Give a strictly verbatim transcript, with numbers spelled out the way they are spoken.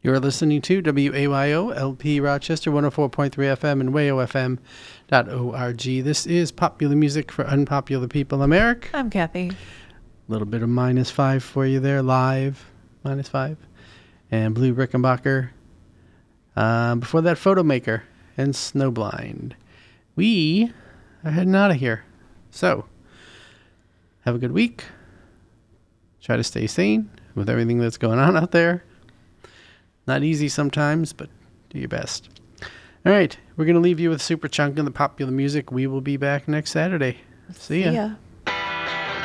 You're listening to W A Y O L P Rochester one oh four point three F M and wayo f m dot org. This is Popular Music for Unpopular People. I'm Eric. I'm Kathy. A little bit of minus five for you there, live. Minus five. And Blue Rickenbacker. Uh, before that, Photomaker and Snowblind. We are heading out of here. So, have a good week. Try to stay sane with everything that's going on out there. Not easy sometimes, but do your best. All right, we're going to leave you with Superchunk and the Popular Music. We will be back next Saturday. See ya. See ya.